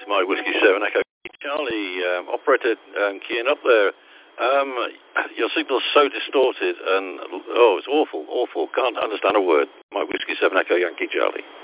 My Whiskey 7 Echo Charlie, operator keying up there. Your signal's so distorted and, it's awful. Can't understand a word. My Whiskey 7 Echo Yankee Charlie.